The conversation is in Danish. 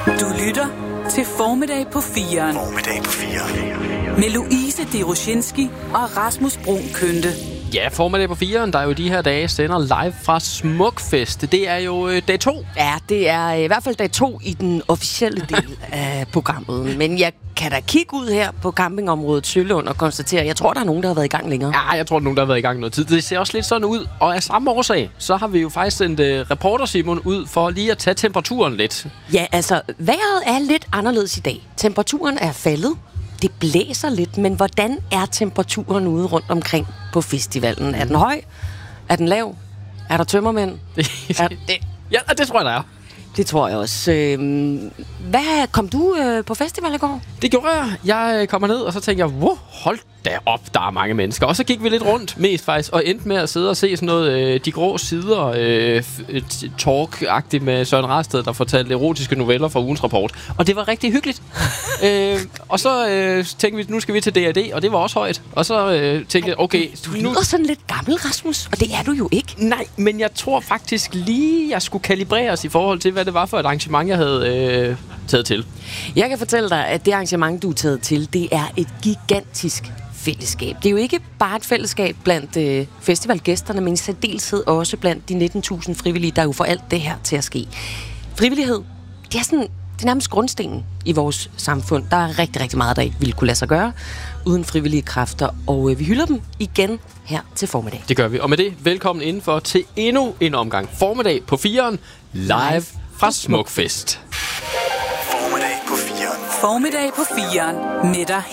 Du lytter til Formiddag på 4'eren. Formiddag på 4'eren. Med Louise Deroshinski og Rasmus Bruun Kønte. Ja, Formiddag på 4'eren, der jo de her dage sender live fra Smukfest. Det er jo dag 2. Ja, det er i hvert fald dag 2 i den officielle del af programmet. Men jeg kan da kigge ud her på campingområdet Sølund og konstatere, at jeg tror, der er nogen, der har været i gang længere. Ja, jeg tror, der er nogen, der har været i gang noget tid. Det ser også lidt sådan ud. Og af samme årsag, så har vi jo faktisk sendt reporter Simon ud for lige at tage temperaturen lidt. Ja, altså, vejret er lidt anderledes i dag. Temperaturen er faldet. Det blæser lidt, men hvordan er temperaturen ude rundt omkring på festivalen? Er den høj? Er den lav? Er der tømmermænd? Ja, det tror jeg, der er. Det tror jeg også. Hvad kom du på festival i går? Det gjorde jeg. Jeg kommer ned, og så tænkte jeg, wow, hold da op, der er mange mennesker. Og så gik vi lidt rundt, mest faktisk, og endte med at sidde og se sådan noget De Grå Sider talk-agtigt med Søren Rasted, der fortalte erotiske noveller fra ugens rapport. Og det var rigtig hyggeligt. Og så tænkte vi, nu skal vi til D&D, og det var også højt. Og så tænkte jeg, okay... Du lyder sådan lidt gammel, Rasmus, og det er du jo ikke. Nej, men jeg tror faktisk lige, jeg skulle kalibreres i forhold til, hvad det var for et arrangement, jeg havde taget til. Jeg kan fortælle dig, at det arrangement, du er taget til, det er et gigantisk fællesskab. Det er jo ikke bare et fællesskab blandt festivalgæsterne, men i særdeleshed også blandt de 19.000 frivillige, der jo får alt det her til at ske. Frivillighed, det er nærmest grundstenen i vores samfund. Der er rigtig, rigtig meget, der ikke ville kunne lade sig gøre uden frivillige kræfter, og vi hylder dem igen her til formiddag. Det gør vi, og med det, velkommen indenfor til endnu en omgang Formiddag på 4'eren, live fra Smukfest. Formiddag på 4'eren. Formiddag på 4'eren med dig